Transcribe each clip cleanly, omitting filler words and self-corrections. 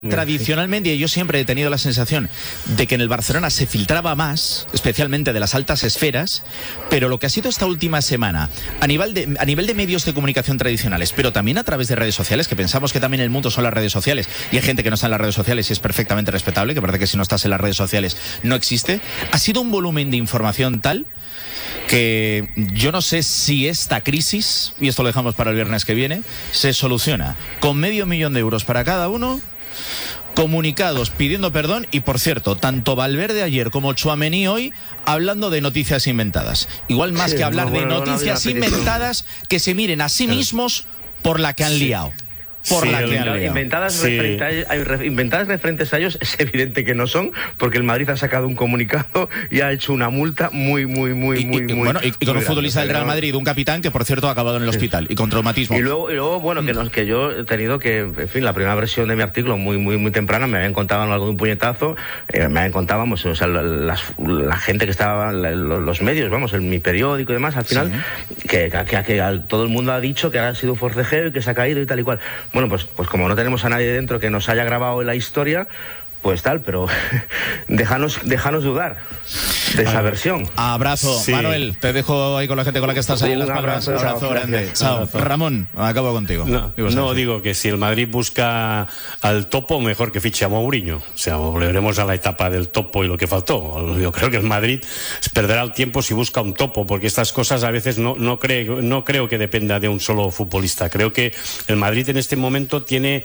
Tradicionalmente, yo siempre he tenido la sensación de que en el Barcelona se filtraba más, especialmente de las altas esferas, pero lo que ha sido esta última semana, a nivel de medios de comunicación tradicionales, pero también a través de redes sociales, que pensamos que también el mundo son las redes sociales, y hay gente que no está en las redes sociales y es perfectamente respetable, que parece que si no estás en las redes sociales no existe, ha sido un volumen de información tal que yo no sé si esta crisis, y esto lo dejamos para el viernes que viene, se soluciona con $500.000 de euros para cada uno, comunicados pidiendo perdón y, por cierto, tanto Valverde ayer como Tchouaméni hoy hablando de noticias inventadas. Igual más que hablar de noticias inventadas, que se miren a sí mismos por la que han liado. Inventadas referentes a ellos es evidente que no son, porque el Madrid ha sacado un comunicado y ha hecho una multa muy bueno, y con un futbolista del Real Madrid, un capitán que por cierto ha acabado en el hospital y con traumatismo. Y luego bueno, que yo he tenido que, en fin, la primera versión de mi artículo muy temprana me habían contado algo de un puñetazo, me habían contado, vamos, o sea, la gente que estaba, los medios, vamos, mi periódico y demás, al final, sí, que todo el mundo ha dicho que ha sido un forcejeo y que se ha caído y tal y cual. Bueno, pues como no tenemos a nadie dentro que nos haya grabado la historia, pues tal, pero déjanos dudar de esa versión. Abrazo, sí. Manuel, te dejo ahí con la gente con la que estás ahí en Las Palmas. Abrazo grande. Chao. Ramón, acabo contigo. No, digo que si el Madrid busca al topo, mejor que fiche a Mourinho. O sea, volveremos a la etapa del topo y lo que faltó. Yo creo que el Madrid perderá el tiempo si busca un topo, porque estas cosas a veces no creo que dependa de un solo futbolista. Creo que el Madrid en este momento tiene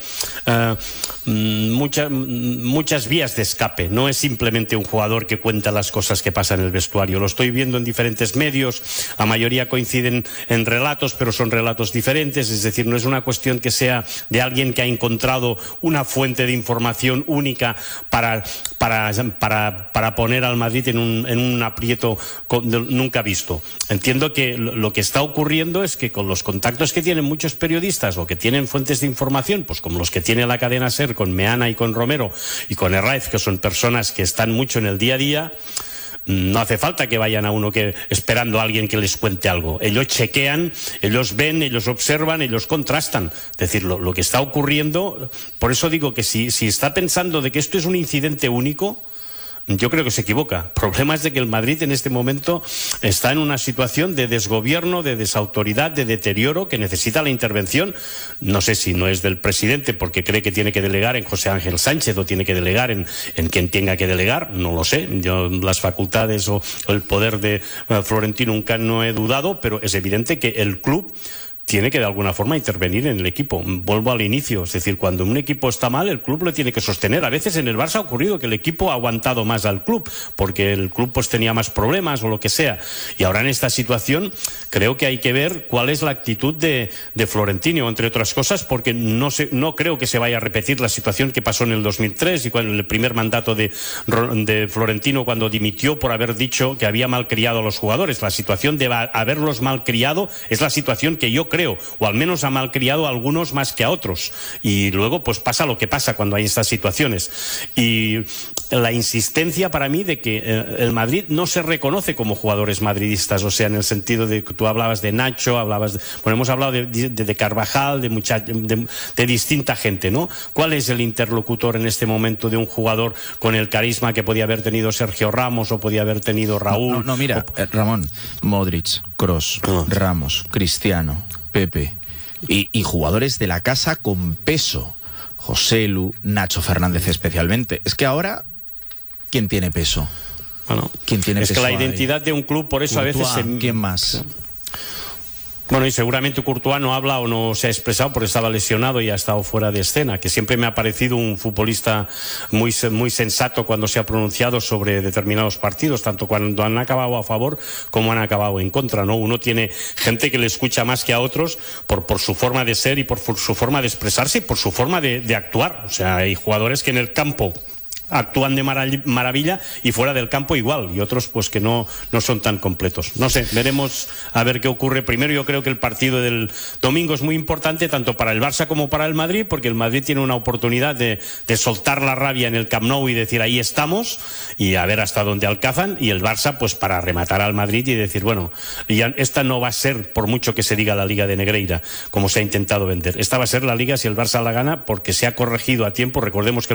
muchas vías de escape. No es simplemente un jugador que cuenta las cosas que pasan en el vestuario. Lo estoy viendo en diferentes medios, la mayoría coinciden en relatos, pero son relatos diferentes. Es decir, no es una cuestión que sea de alguien que ha encontrado una fuente de información única para poner al Madrid en un aprieto nunca visto. Entiendo que lo que está ocurriendo es que con los contactos que tienen muchos periodistas o que tienen fuentes de información, pues como los que tiene la cadena SER con Meana y con Romero y con Herráez, que son personas que están mucho en el día a día, no hace falta que vayan a uno esperando a alguien que les cuente algo. Ellos chequean, ellos ven, ellos observan, ellos contrastan. Es decir, lo que está ocurriendo, por eso digo que si está pensando de que esto es un incidente único, yo creo que se equivoca. El problema es de que el Madrid en este momento está en una situación de desgobierno, de desautoridad, de deterioro, que necesita la intervención, no sé si no es del presidente porque cree que tiene que delegar en José Ángel Sánchez o tiene que delegar en quien tenga que delegar, no lo sé. Yo las facultades o el poder de Florentino nunca no he dudado, pero es evidente que el club tiene que de alguna forma intervenir en el equipo. Vuelvo al inicio, es decir, cuando un equipo está mal, el club lo tiene que sostener. A veces en el Barça ha ocurrido que el equipo ha aguantado más al club, porque el club pues tenía más problemas o lo que sea. Y ahora en esta situación creo que hay que ver cuál es la actitud de Florentino, entre otras cosas, porque no creo que se vaya a repetir la situación que pasó en el 2003 y cuando el primer mandato de Florentino, cuando dimitió por haber dicho que había malcriado a los jugadores. La situación de haberlos malcriado es la situación que yo creo, o al menos ha malcriado a algunos más que a otros, y luego pues pasa lo que pasa cuando hay estas situaciones. Y la insistencia para mí de que el Madrid no se reconoce como jugadores madridistas, o sea, en el sentido de que tú hablabas de Nacho, hemos hablado de Carvajal, de distinta gente, ¿no? ¿Cuál es el interlocutor en este momento de un jugador con el carisma que podía haber tenido Sergio Ramos o podía haber tenido Raúl? Mira, Ramón, Modric, Kroos, Ramos, Cristiano, Pepe y jugadores de la casa con peso, Joselu, Nacho Fernández especialmente. Es que ahora, ¿quién tiene peso? Bueno, ¿quién tiene es peso que la ahí? identidad de un club, por eso Courtois, a veces ¿quién más? Bueno, y seguramente Courtois no habla o no se ha expresado porque estaba lesionado y ha estado fuera de escena, que siempre me ha parecido un futbolista muy sensato cuando se ha pronunciado sobre determinados partidos, tanto cuando han acabado a favor como han acabado en contra, ¿no? Uno tiene gente que le escucha más que a otros por su forma de ser y por su forma de expresarse y por su forma de actuar. O sea, hay jugadores que en el campo actúan de maravilla y fuera del campo igual, y otros pues que no son tan completos. No sé, veremos a ver qué ocurre. Primero, yo creo que el partido del domingo es muy importante tanto para el Barça como para el Madrid, porque el Madrid tiene una oportunidad de soltar la rabia en el Camp Nou y decir ahí estamos, y a ver hasta dónde alcanzan, y el Barça pues para rematar al Madrid y decir, bueno, ya esta no va a ser, por mucho que se diga la Liga de Negreira, como se ha intentado vender, esta va a ser la Liga si el Barça la gana, porque se ha corregido a tiempo. Recordemos que